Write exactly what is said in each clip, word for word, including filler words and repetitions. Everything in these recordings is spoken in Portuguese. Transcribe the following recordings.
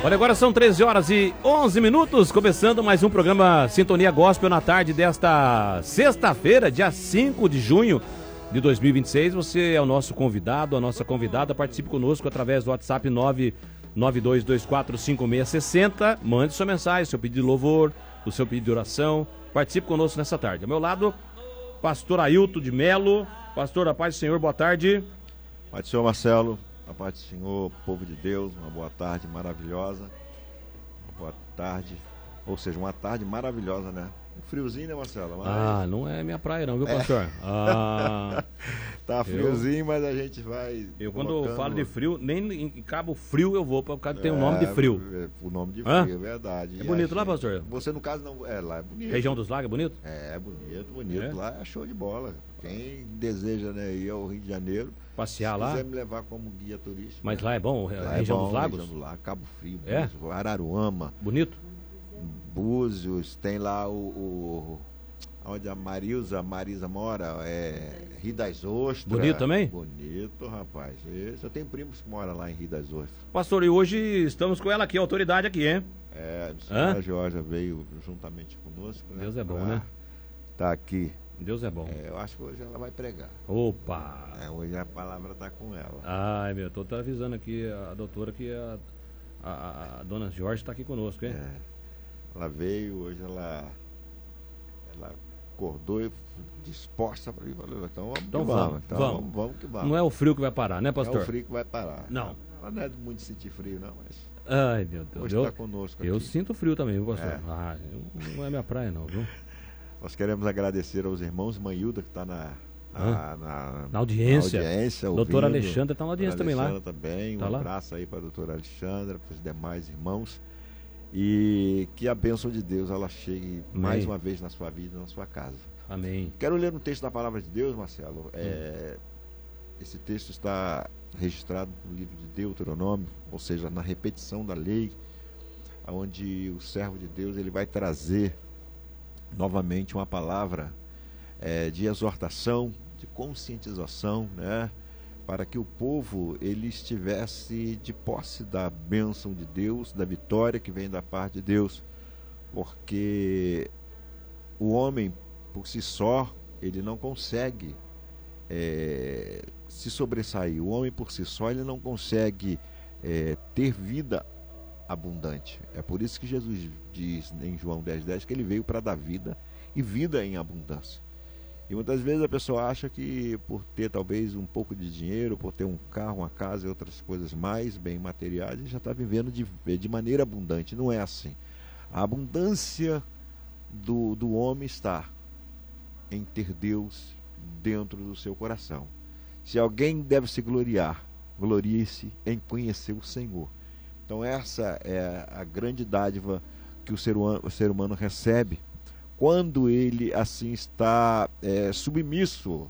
Olha, agora são treze horas e onze minutos, começando mais um programa Sintonia Gospel na tarde desta sexta-feira, dia cinco de junho de dois mil e vinte e seis. Você é o nosso convidado, a nossa convidada. Participe conosco através do WhatsApp nove nove dois dois quatro cinco seis seis zero. Mande sua mensagem, seu pedido de louvor, o seu pedido de oração. Participe conosco nessa tarde. Ao meu lado, pastor Ailton de Melo. Pastor, a paz do Senhor, boa tarde. Pai do Senhor, Marcelo. A paz do Senhor, povo de Deus, uma boa tarde maravilhosa. Uma boa tarde, ou seja, uma tarde maravilhosa, né? Um friozinho, né, Marcelo? Mas... Ah, não é minha praia não, viu, pastor? É. Ah, tá friozinho, eu... mas a gente vai... Eu colocando... quando falo de frio, nem em Cabo Frio eu vou, por causa que tem o nome de frio. O nome de Hã? frio, é verdade. É bonito lá, gente... pastor? Você, no caso, não... É, lá é bonito. Região dos Lagos é bonito? É, bonito, bonito. É? Lá é show de bola. Quem deseja, né, ir ao Rio de Janeiro... Passear se lá? quiser me levar como guia turístico. Mas né? lá é bom? Lá região é bom, dos Lagos? Região do Lago, Cabo Frio, É? Búzios, Araruama. Bonito? Búzios, tem lá o, o onde a Marilza, Marisa mora, é Rio das Ostras. Bonito também? Bonito, rapaz. Esse, eu tenho primos que moram lá em Rio das Ostras. Pastor, e hoje estamos com ela aqui, a autoridade aqui, hein? É, a senhora Georgia veio juntamente conosco, né? Deus é bom, pra né? Tá aqui. Deus é bom. É, eu acho que hoje ela vai pregar. Opa! É, hoje a palavra tá com ela. Ai, meu, tô tá avisando aqui a doutora que a, a, a dona Jorge tá aqui conosco, hein? É, ela veio, hoje ela, ela acordou e disposta para ir. Então vamos Então que vamos, vamos. Então vamos. vamos, vamos que vamos. Não é o frio que vai parar, né, pastor? Não é o frio que vai parar. Não. Ela não é muito sentir frio, não, mas Ai, meu Deus. hoje Eu, está conosco eu aqui. sinto frio também, viu, pastor? É. Ah, eu, não é minha praia não, viu? Nós queremos agradecer aos irmãos Manilda, que está na, na, na, na audiência. Na audiência Doutora ouvindo. Alexandra está na audiência também lá. também. Tá Um lá? abraço aí para a doutora Alexandra, para os demais irmãos. E que a bênção de Deus ela chegue Amém. mais uma vez na sua vida, na sua casa. Amém. Quero ler um texto da palavra de Deus, Marcelo. É, esse texto está registrado no livro de Deuteronômio, ou seja, na repetição da lei, onde o servo de Deus ele vai trazer novamente uma palavra é, de exortação, de conscientização, né, para que o povo ele estivesse de posse da bênção de Deus, da vitória que vem da parte de Deus, porque o homem por si só ele não consegue é, se sobressair. O homem por si só ele não consegue é, ter vida abundante. É por isso que Jesus diz em João dez, dez que ele veio para dar vida e vida em abundância. E muitas vezes a pessoa acha que por ter talvez um pouco de dinheiro, por ter um carro, uma casa e outras coisas mais bem materiais, já está vivendo de, de maneira abundante. Não é assim. A abundância do, do homem está em ter Deus dentro do seu coração. Se alguém deve se gloriar, glorie-se em conhecer o Senhor. Então essa é a grande dádiva que o ser humano, o ser humano recebe quando ele assim está é, submisso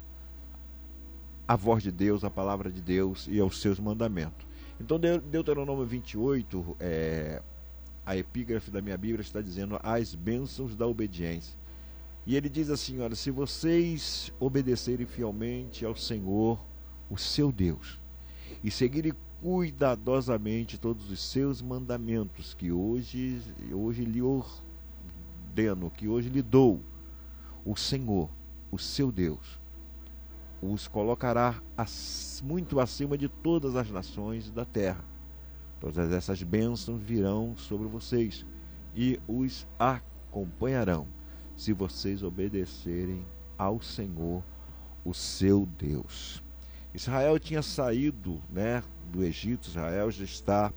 à voz de Deus, à palavra de Deus e aos seus mandamentos. Então Deuteronômio vinte e oito, é, a epígrafe da minha Bíblia está dizendo as bênçãos da obediência. E ele diz assim, olha, se vocês obedecerem fielmente ao Senhor, o seu Deus, e seguirem cuidadosamente todos os seus mandamentos que hoje, hoje lhe ordeno, que hoje lhe dou, o Senhor, o seu Deus, os colocará muito acima de todas as nações da terra. Todas essas bênçãos virão sobre vocês e os acompanharão, se vocês obedecerem ao Senhor, o seu Deus. Israel tinha saído, né, do Egito. Israel já está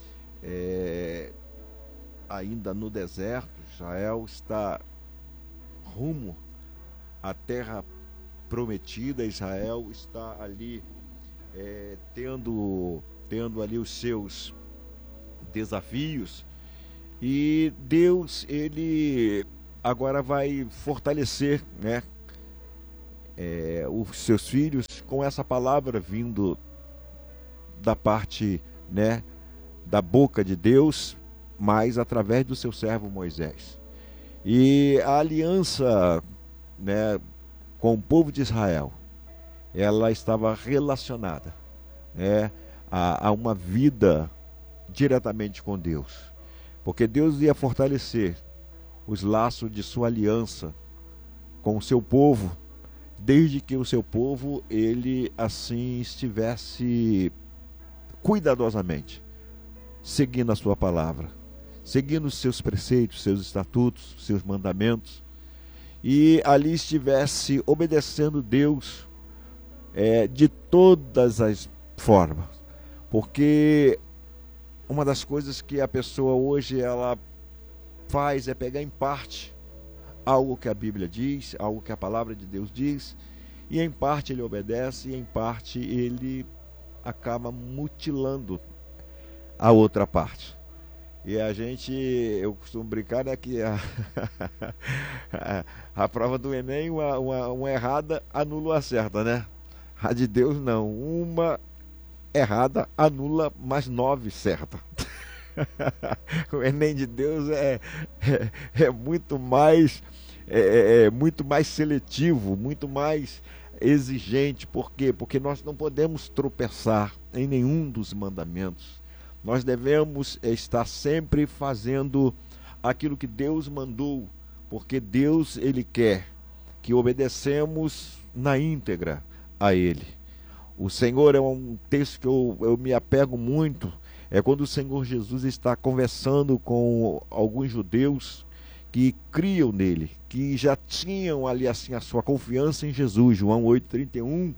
é, ainda no deserto. Israel está rumo à terra prometida. Israel está ali é, tendo, tendo ali os seus desafios. E Deus, ele agora vai fortalecer, né, é, os seus filhos com essa palavra vindo da parte, né, da boca de Deus, mas através do seu servo Moisés. E a aliança, né, com o povo de Israel, ela estava relacionada, né, a, a uma vida diretamente com Deus, porque Deus ia fortalecer os laços de sua aliança com o seu povo, desde que o seu povo, ele assim estivesse cuidadosamente seguindo a sua palavra, seguindo os seus preceitos, seus estatutos, seus mandamentos, e ali estivesse obedecendo Deus é, de todas as formas. Porque uma das coisas que a pessoa hoje ela faz é pegar em parte algo que a Bíblia diz, algo que a palavra de Deus diz, e em parte ele obedece, e em parte ele acaba mutilando a outra parte. E a gente, eu costumo brincar, né, que a, a, a prova do Enem, uma, uma, uma errada anula a certa, né? A de Deus não, uma errada anula mais nove certa. O Enem de Deus é, é, é muito mais é, é muito mais seletivo, muito mais exigente. Por quê? Porque nós não podemos tropeçar em nenhum dos mandamentos. Nós devemos estar sempre fazendo aquilo que Deus mandou, porque Deus, ele quer que obedecemos na íntegra a ele. O Senhor é um texto que eu, eu me apego muito, é quando o Senhor Jesus está conversando com alguns judeus que criam nele, que já tinham ali assim a sua confiança em Jesus, João oito, trinta e um,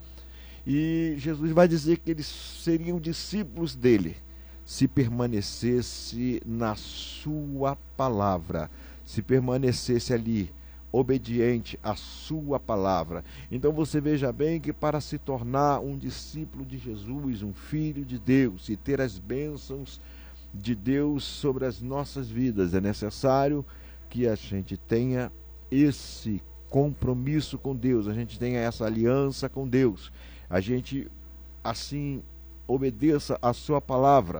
e Jesus vai dizer que eles seriam discípulos dele, se permanecesse na sua palavra, se permanecesse ali, obediente à sua palavra. Então você veja bem que para se tornar um discípulo de Jesus, um filho de Deus, e ter as bênçãos de Deus sobre as nossas vidas, é necessário que a gente tenha esse compromisso com Deus, a gente tenha essa aliança com Deus, a gente assim obedeça a sua palavra.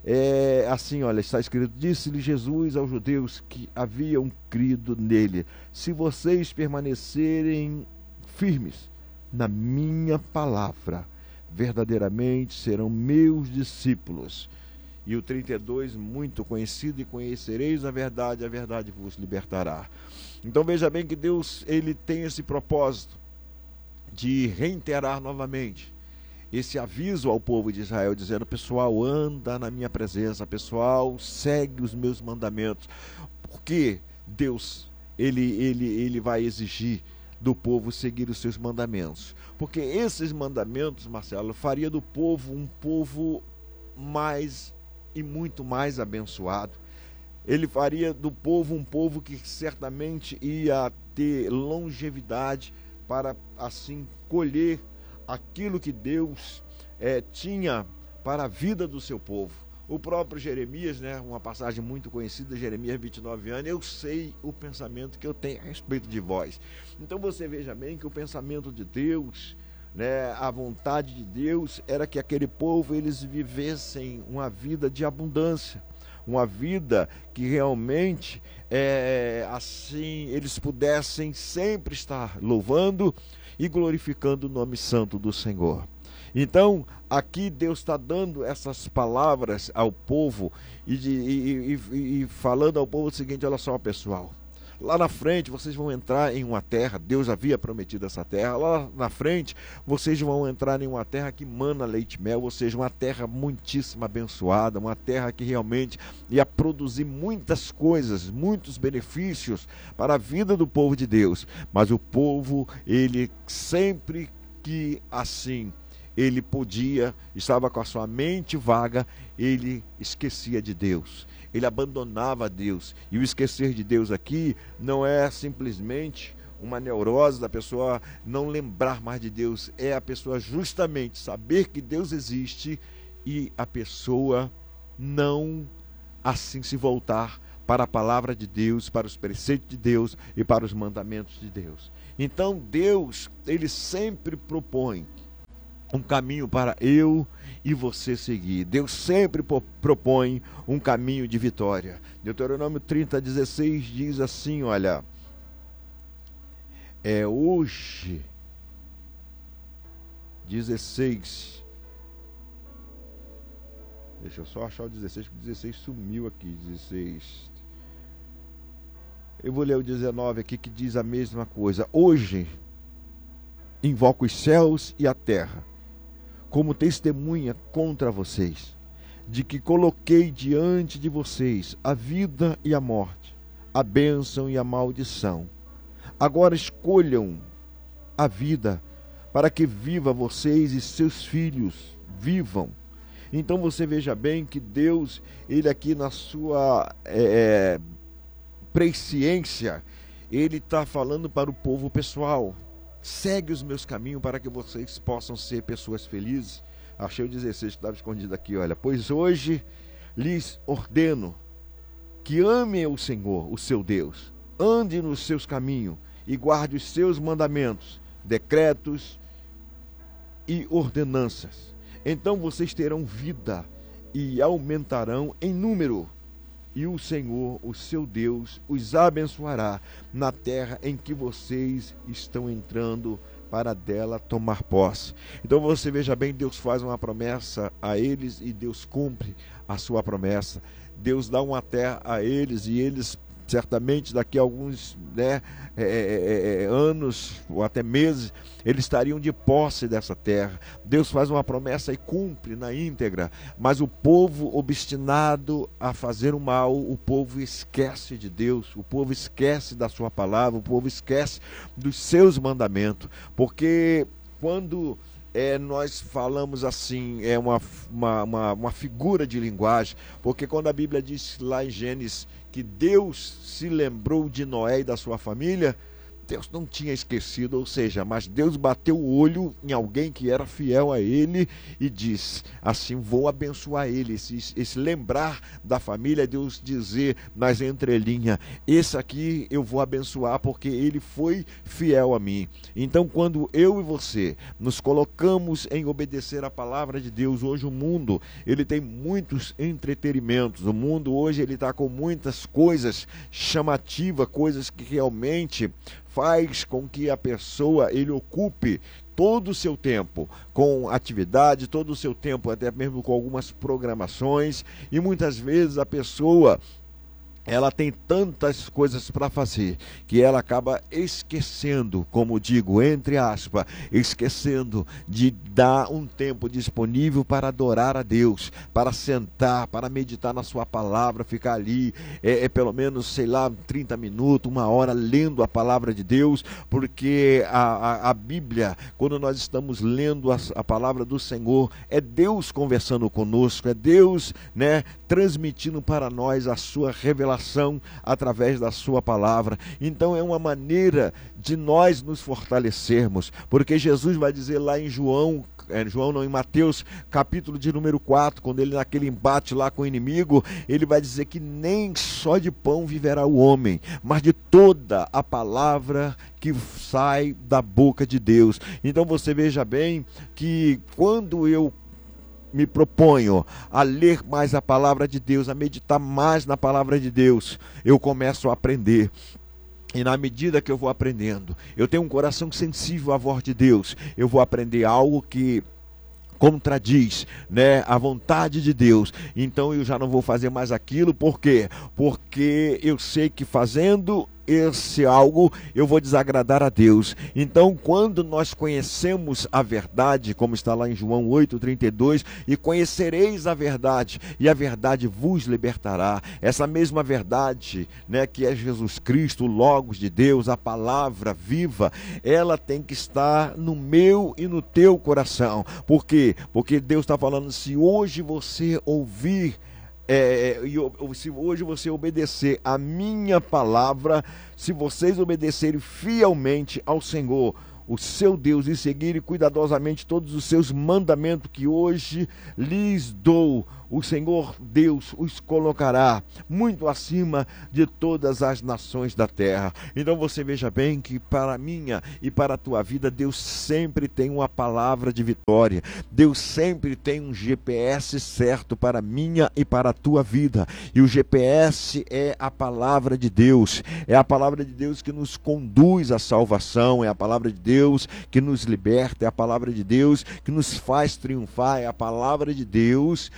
É assim, olha, está escrito: disse-lhe Jesus aos judeus que haviam crido nele: se vocês permanecerem firmes na minha palavra, verdadeiramente serão meus discípulos. E o trinta e dois, muito conhecido: e conhecereis a verdade, a verdade vos libertará. Então veja bem que Deus, ele tem esse propósito de reiterar novamente esse aviso ao povo de Israel, dizendo: pessoal, anda na minha presença, pessoal, segue os meus mandamentos. Porque Deus, ele, ele, ele vai exigir do povo seguir os seus mandamentos. Porque esses mandamentos, Marcelo, faria do povo um povo mais e muito mais abençoado. Ele faria do povo um povo que certamente ia ter longevidade para assim colher aquilo que Deus é, tinha para a vida do seu povo. O próprio Jeremias, né, uma passagem muito conhecida, Jeremias vinte e nove anos: eu sei o pensamento que eu tenho a respeito de vós. Então você veja bem que o pensamento de Deus, né, a vontade de Deus era que aquele povo, eles vivessem uma vida de abundância, uma vida que realmente é, assim eles pudessem sempre estar louvando e glorificando o nome santo do Senhor. Então, aqui Deus está dando essas palavras ao povo e, de, e, e, e falando ao povo o seguinte: olha só, pessoal, lá na frente vocês vão entrar em uma terra, Deus havia prometido essa terra, lá na frente vocês vão entrar em uma terra que mana leite e mel, ou seja, uma terra muitíssimo abençoada, uma terra que realmente ia produzir muitas coisas, muitos benefícios para a vida do povo de Deus. Mas o povo, ele sempre que assim ele podia, estava com a sua mente vaga, ele esquecia de Deus, ele abandonava Deus. E o esquecer de Deus aqui não é simplesmente uma neurose da pessoa não lembrar mais de Deus, é a pessoa justamente saber que Deus existe e a pessoa não assim se voltar para a palavra de Deus, para os preceitos de Deus e para os mandamentos de Deus. Então Deus, ele sempre propõe um caminho para eu e você seguir. Deus sempre propõe um caminho de vitória. Deuteronômio trinta, dezesseis diz assim, olha: é hoje, dezesseis, Deixa eu só achar o dezesseis, porque o dezesseis sumiu aqui. dezesseis. Eu vou ler o dezenove aqui, que diz a mesma coisa. Hoje invoco os céus e a terra como testemunha contra vocês, de que coloquei diante de vocês a vida e a morte, a bênção e a maldição. Agora escolham a vida, para que viva vocês e seus filhos vivam. Então você veja bem que Deus, Ele aqui na sua é, presciência, Ele está falando para o povo pessoal. Segue os meus caminhos para que vocês possam ser pessoas felizes. Achei o dezesseis que estava escondido aqui, olha. Pois hoje lhes ordeno que amem o Senhor, o seu Deus. Ande nos seus caminhos e guarde os seus mandamentos, decretos e ordenanças. Então vocês terão vida e aumentarão em número. E o Senhor, o seu Deus, os abençoará na terra em que vocês estão entrando para dela tomar posse. Então você veja bem, Deus faz uma promessa a eles e Deus cumpre a sua promessa. Deus dá uma terra a eles e eles certamente daqui a alguns né, é, é, é, anos ou até meses, eles estariam de posse dessa terra. Deus faz uma promessa e cumpre na íntegra, mas o povo obstinado a fazer o mal, o povo esquece de Deus, o povo esquece da sua palavra, o povo esquece dos seus mandamentos, porque quando É, nós falamos assim, é uma, uma, uma, uma figura de linguagem, porque quando a Bíblia diz lá em Gênesis que Deus se lembrou de Noé e da sua família, Deus não tinha esquecido, ou seja, mas Deus bateu o olho em alguém que era fiel a ele e diz, assim, vou abençoar ele. Esse, esse lembrar da família, Deus dizer nas entrelinhas, esse aqui eu vou abençoar porque ele foi fiel a mim. Então, quando eu e você nos colocamos em obedecer a palavra de Deus, hoje o mundo, ele tem muitos entretenimentos, o mundo hoje ele está com muitas coisas chamativas, coisas que realmente faz com que a pessoa ele ocupe todo o seu tempo com atividade, todo o seu tempo até mesmo com algumas programações, e muitas vezes a pessoa ela tem tantas coisas para fazer que ela acaba esquecendo, como digo, entre aspas, esquecendo de dar um tempo disponível para adorar a Deus, para sentar, para meditar na sua palavra, ficar ali, é, é pelo menos, sei lá, trinta minutos, uma hora lendo a palavra de Deus, porque a, a, a Bíblia, quando nós estamos lendo a, a palavra do Senhor, é Deus conversando conosco, é Deus, né, transmitindo para nós a sua revelação através da sua palavra. Então é uma maneira de nós nos fortalecermos, porque Jesus vai dizer lá em João, é, João não, em Mateus, capítulo de número quatro, quando ele naquele embate lá com o inimigo, ele vai dizer que nem só de pão viverá o homem, mas de toda a palavra que sai da boca de Deus. Então você veja bem que quando eu me proponho a ler mais a palavra de Deus, a meditar mais na palavra de Deus, eu começo a aprender. E na medida que eu vou aprendendo, eu tenho um coração sensível à voz de Deus, eu vou aprender algo que contradiz, né, a vontade de Deus. Então eu já não vou fazer mais aquilo. Por quê? Porque eu sei que fazendo esse algo eu vou desagradar a Deus. Então, quando nós conhecemos a verdade, como está lá em João oito, trinta e dois, e conhecereis a verdade, e a verdade vos libertará. Essa mesma verdade, né, que é Jesus Cristo, o Logos de Deus, a palavra viva, ela tem que estar no meu e no teu coração. Por quê? Porque Deus está falando, se hoje você ouvir É, e se hoje você obedecer a minha palavra, se vocês obedecerem fielmente ao Senhor, o seu Deus, e seguirem cuidadosamente todos os seus mandamentos que hoje lhes dou, o Senhor Deus os colocará muito acima de todas as nações da terra. Então você veja bem que para a minha e para a tua vida, Deus sempre tem uma palavra de vitória. Deus sempre tem um G P S certo para a minha e para a tua vida. E o G P S é a palavra de Deus. É a palavra de Deus que nos conduz à salvação. É a palavra de Deus que nos liberta. É a palavra de Deus que nos faz triunfar. É a palavra de Deus que ao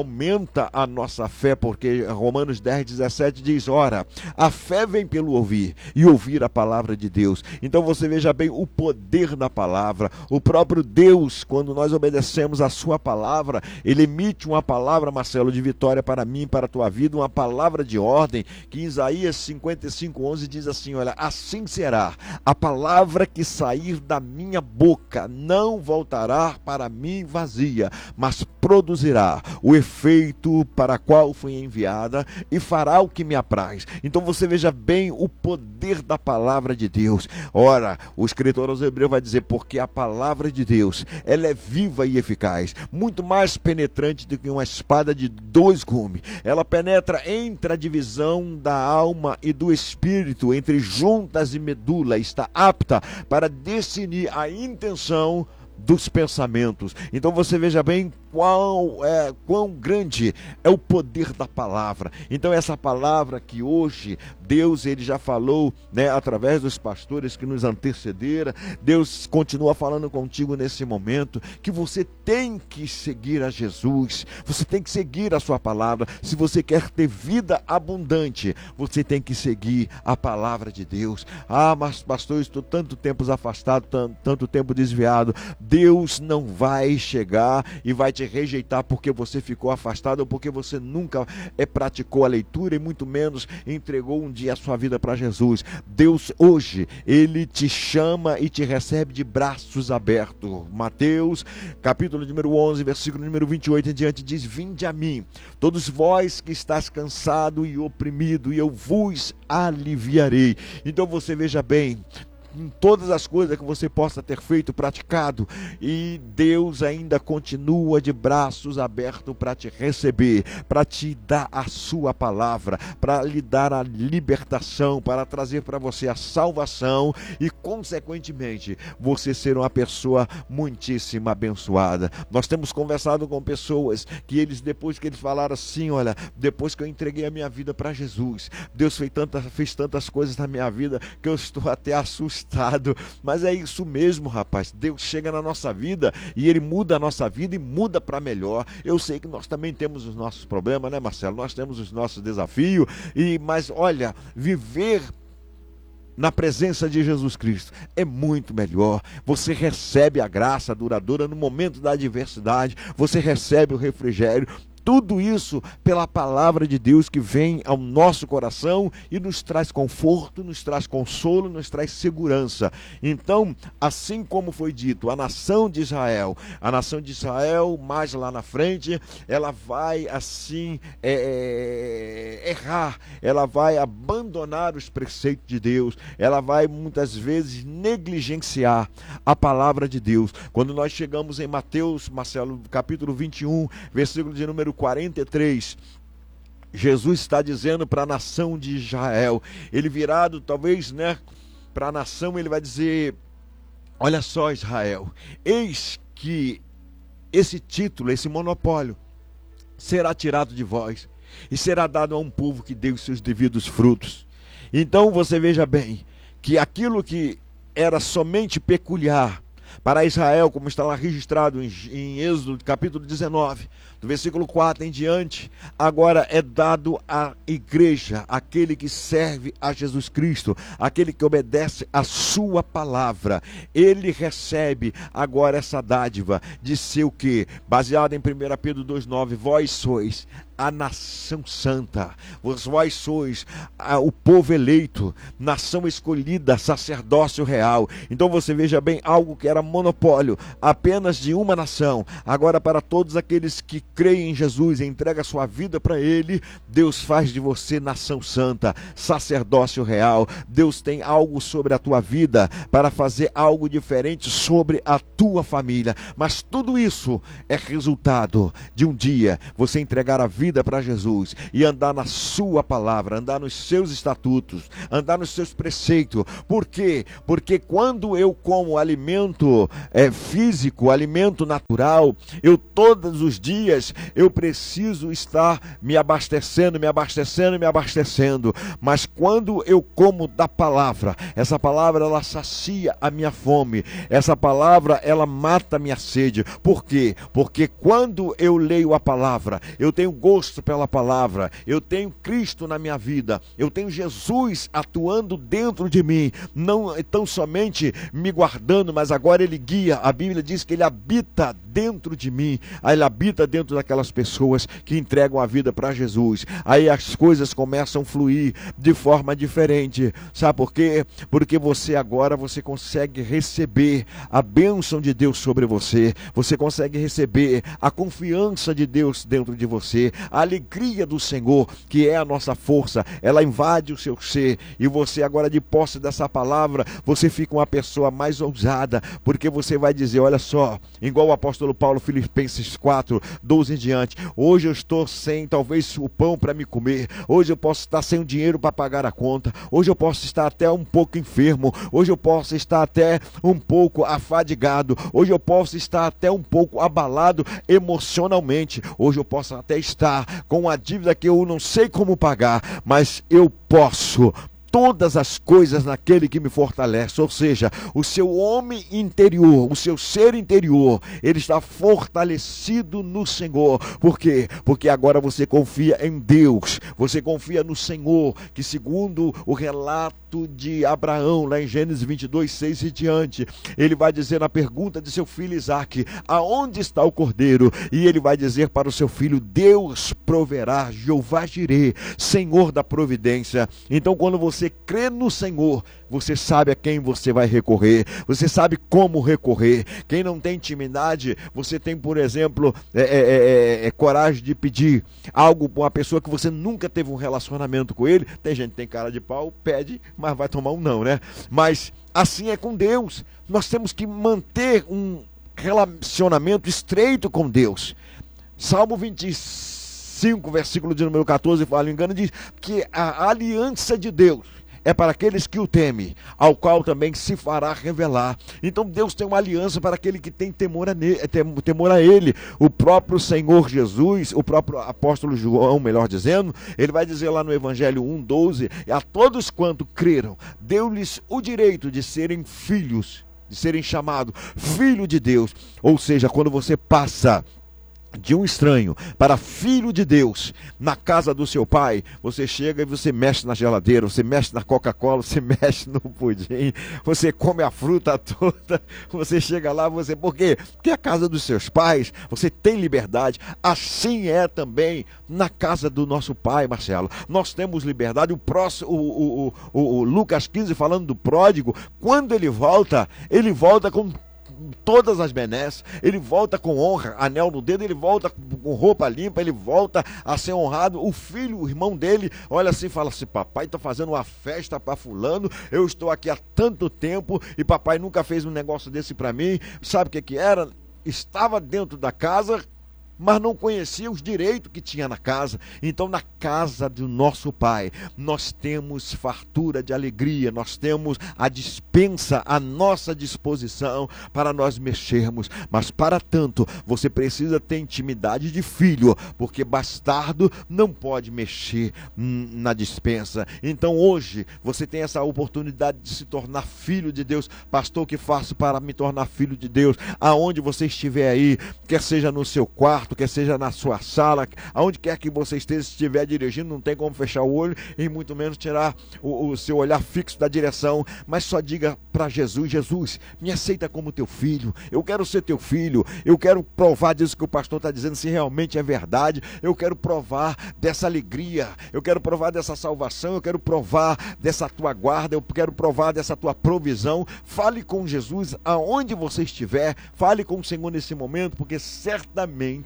aumenta a nossa fé, porque Romanos dez, dezessete diz, ora, a fé vem pelo ouvir, e ouvir a palavra de Deus. Então você veja bem o poder da palavra. O próprio Deus, quando nós obedecemos a sua palavra, ele emite uma palavra, Marcelo, de vitória para mim, para a tua vida, uma palavra de ordem, que em Isaías cinquenta e cinco, onze diz assim, olha, assim será, a palavra que sair da minha boca não voltará para mim vazia, mas produzirá o efeito para qual foi enviada e fará o que me apraz. Então você veja bem o poder da palavra de Deus. Ora, o escritor aos Hebreus vai dizer, porque a palavra de Deus, ela é viva e eficaz, muito mais penetrante do que uma espada de dois gumes. Ela penetra entre a divisão da alma e do espírito, entre juntas e medula, está apta para discernir a intenção dos pensamentos. Então você veja bem quão, é, quão grande é o poder da palavra. Então essa palavra que hoje Deus ele já falou, né, através dos pastores que nos antecederam, Deus continua falando contigo nesse momento, que você tem que seguir a Jesus, você tem que seguir a sua palavra. Se você quer ter vida abundante, você tem que seguir a palavra de Deus. Ah, mas pastor, estou tanto tempo afastado, tanto, tanto tempo desviado. Deus não vai chegar e vai te rejeitar porque você ficou afastado ou porque você nunca é, praticou a leitura e muito menos entregou um dia a sua vida para Jesus. Deus hoje, ele te chama e te recebe de braços abertos. Mateus, capítulo número onze, versículo número vinte e oito em diante diz, vinde a mim, todos vós que estáis cansado e oprimido, e eu vos aliviarei. Então você veja bem, em todas as coisas que você possa ter feito, praticado, e Deus ainda continua de braços abertos para te receber, para te dar a sua palavra, para lhe dar a libertação, para trazer para você a salvação e, consequentemente, você ser uma pessoa muitíssimo abençoada. Nós temos conversado com pessoas que eles, depois que eles falaram assim, olha, depois que eu entreguei a minha vida para Jesus, Deus fez, tanta, fez tantas coisas na minha vida que eu estou até assustado. Mas é isso mesmo, rapaz. Deus chega na nossa vida e ele muda a nossa vida e muda para melhor. Eu sei que nós também temos os nossos problemas, né, Marcelo? Nós temos os nossos desafios, e, mas olha, viver na presença de Jesus Cristo é muito melhor. Você recebe a graça duradoura no momento da adversidade, você recebe o refrigério. Tudo isso pela palavra de Deus que vem ao nosso coração e nos traz conforto, nos traz consolo, nos traz segurança. Então, assim como foi dito, a nação de Israel, a nação de Israel, mais lá na frente, ela vai assim é, é, errar, ela vai abandonar os preceitos de Deus, ela vai muitas vezes negligenciar a palavra de Deus. Quando nós chegamos em Mateus, Marcelo, capítulo vinte e um, versículo de número quarenta e três, Jesus está dizendo para a nação de Israel, ele virado talvez, né, para a nação, ele vai dizer, olha só, Israel, eis que esse título, esse monopólio será tirado de vós e será dado a um povo que dê os seus devidos frutos. Então você veja bem que aquilo que era somente peculiar para Israel, como está lá registrado em, em Êxodo capítulo dezenove, do versículo quatro em diante, agora é dado à igreja, aquele que serve a Jesus Cristo, aquele que obedece a sua palavra. Ele recebe agora essa dádiva de ser o quê? Baseado em primeira Pedro dois, nove, vós sois a nação santa, vós sois a, o povo eleito, nação escolhida, sacerdócio real. Então você veja bem, algo que era monopólio apenas de uma nação, agora para todos aqueles que creem em Jesus e entregam a sua vida para ele, Deus faz de você nação santa, sacerdócio real. Deus tem algo sobre a tua vida para fazer algo diferente sobre a tua família, mas tudo isso é resultado de um dia você entregar a vida vida para Jesus e andar na sua palavra, andar nos seus estatutos, andar nos seus preceitos. Por quê? Porque quando eu como alimento é, físico, alimento natural, eu todos os dias eu preciso estar me abastecendo, me abastecendo, me abastecendo. Mas quando eu como da palavra, essa palavra ela sacia a minha fome, essa palavra ela mata a minha sede. Por quê? Porque quando eu leio a palavra, eu tenho gosto pela palavra, eu tenho Cristo na minha vida, eu tenho Jesus atuando dentro de mim, não tão somente me guardando, mas agora ele guia. A Bíblia diz que ele habita dentro de mim, aí ele habita dentro daquelas pessoas que entregam a vida para Jesus. Aí as coisas começam a fluir de forma diferente. Sabe por quê? Porque você agora você consegue receber a bênção de Deus sobre você, você consegue receber a confiança de Deus dentro de você, a alegria do Senhor, que é a nossa força, ela invade o seu ser, e você agora, de posse dessa palavra, você fica uma pessoa mais ousada, porque você vai dizer, olha só, igual o apóstolo Paulo, Filipenses quatro, doze em diante, hoje eu estou sem talvez o pão para me comer, hoje eu posso estar sem o dinheiro para pagar a conta, hoje eu posso estar até um pouco enfermo, hoje eu posso estar até um pouco afadigado, hoje eu posso estar até um pouco abalado emocionalmente, hoje eu posso até estar com uma dívida que eu não sei como pagar, mas eu posso todas as coisas naquele que me fortalece. Ou seja, o seu homem interior, o seu ser interior, ele está fortalecido no Senhor. Por quê? Porque agora você confia em Deus, você confia no Senhor, que segundo o relato de Abraão, lá em Gênesis vinte e dois, seis e diante, ele vai dizer na pergunta de seu filho Isaque, aonde está o cordeiro? E ele vai dizer para o seu filho, Deus proverá, Jeová Jirê, Senhor da providência. Então quando você crê no Senhor, você sabe a quem você vai recorrer, você sabe como recorrer. Quem não tem intimidade, você tem, por exemplo, é, é, é, é, coragem de pedir algo para uma pessoa que você nunca teve um relacionamento com ele. Tem gente que tem cara de pau, pede, mas vai tomar um não, né? Mas assim é com Deus. Nós temos que manter um relacionamento estreito com Deus. Salmo vinte e cinco, versículo de número quatorze, fala, engano, diz que a aliança de Deus é para aqueles que o temem, ao qual também se fará revelar. Então Deus tem uma aliança para aquele que tem temor a, ne- temor a Ele. O próprio Senhor Jesus, o próprio apóstolo João, melhor dizendo, ele vai dizer lá no Evangelho um, doze, a todos quanto creram, deu-lhes o direito de serem filhos, de serem chamados filho de Deus. Ou seja, quando você passa de um estranho para filho de Deus, na casa do seu pai, você chega e você mexe na geladeira, você mexe na Coca-Cola, você mexe no pudim, você come a fruta toda, você chega lá, você, por quê? Porque é a casa dos seus pais, você tem liberdade. Assim é também na casa do nosso pai, Marcelo, nós temos liberdade. O próximo, o, o, o, o Lucas quinze, falando do pródigo, quando ele volta, ele volta com todas as benesses, ele volta com honra, anel no dedo, ele volta com roupa limpa, ele volta a ser honrado. O filho, o irmão dele, olha assim e fala assim, papai está fazendo uma festa para fulano, eu estou aqui há tanto tempo e papai nunca fez um negócio desse para mim. Sabe o que que era? Estava dentro da casa, mas não conhecia os direitos que tinha na casa. Então na casa do nosso Pai nós temos fartura de alegria, nós temos a dispensa à nossa disposição para nós mexermos. Mas para tanto você precisa ter intimidade de filho, porque bastardo não pode mexer na dispensa. Então hoje você tem essa oportunidade de se tornar filho de Deus. Pastor, o que faço para me tornar filho de Deus? Aonde você estiver aí, quer seja no seu quarto, quer seja na sua sala, aonde quer que você esteja, se estiver dirigindo, não tem como fechar o olho e muito menos tirar o, o seu olhar fixo da direção, mas só diga para Jesus, Jesus, me aceita como teu filho, eu quero ser teu filho, eu quero provar disso que o pastor está dizendo, se realmente é verdade, eu quero provar dessa alegria, eu quero provar dessa salvação, eu quero provar dessa tua guarda, eu quero provar dessa tua provisão. Fale com Jesus aonde você estiver, fale com o Senhor nesse momento, porque certamente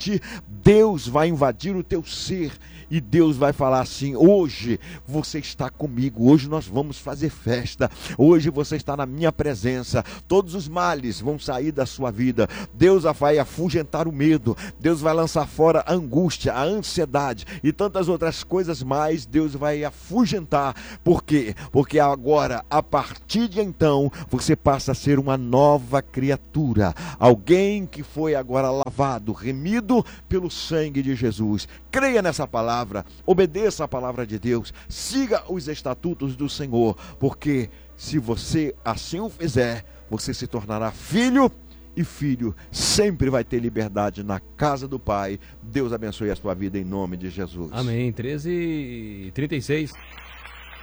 mente, Deus vai invadir o teu ser e Deus vai falar assim: hoje você está comigo, hoje nós vamos fazer festa, hoje você está na minha presença, todos os males vão sair da sua vida, Deus vai afugentar o medo, Deus vai lançar fora a angústia, a ansiedade e tantas outras coisas mais, Deus vai afugentar. Por quê? Porque agora, a partir de então, você passa a ser uma nova criatura, alguém que foi agora lavado, remido pelo sangue de Jesus. Creia nessa palavra, obedeça a palavra de Deus, siga os estatutos do Senhor, porque se você assim o fizer, você se tornará filho, e filho sempre vai ter liberdade na casa do Pai. Deus abençoe a sua vida em nome de Jesus. Amém. treze e trinta e seis.